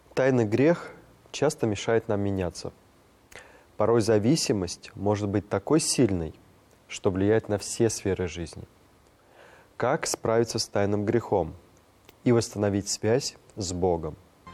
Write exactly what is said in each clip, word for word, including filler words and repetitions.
Тайный грех часто мешает нам меняться. Порой зависимость может быть такой сильной, что влияет на все сферы жизни. Как справиться с тайным грехом и восстановить связь с Богом?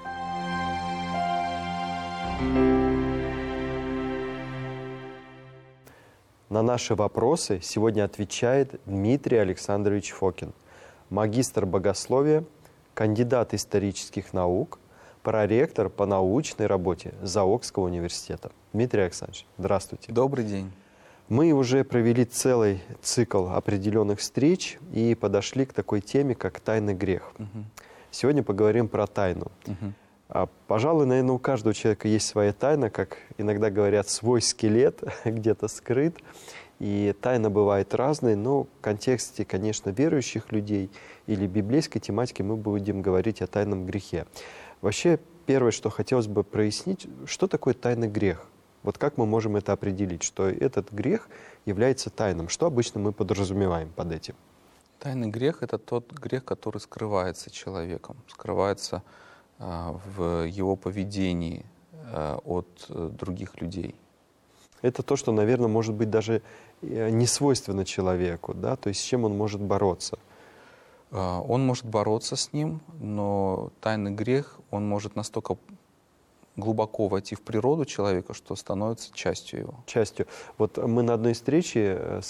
На наши вопросы сегодня отвечает Дмитрий Александрович Фокин, магистр богословия, кандидат исторических наук, проректор по научной работе Заокского университета. Дмитрий Александрович, здравствуйте. Добрый день. Мы уже провели целый цикл определенных встреч и подошли к такой теме, как тайный грех. Угу. Сегодня поговорим про тайну. Угу. А, пожалуй, наверное, у каждого человека есть своя тайна, как иногда говорят, свой скелет где-то скрыт. И тайна бывает разной, но в контексте, конечно, верующих людей или библейской тематики мы будем говорить о тайном грехе. Вообще, первое, что хотелось бы прояснить, что такое тайный грех? Вот как мы можем это определить, что этот грех является тайным? Что обычно мы подразумеваем под этим? Тайный грех — это тот грех, который скрывается человеком, скрывается э, в его поведении э, от э, других людей. Это то, что, наверное, может быть даже не свойственно человеку, да? То есть с чем он может бороться? Э, он может бороться с ним, но тайный грех, он может настолько глубоко войти в природу человека, что становится частью его. Частью. Вот мы на одной встрече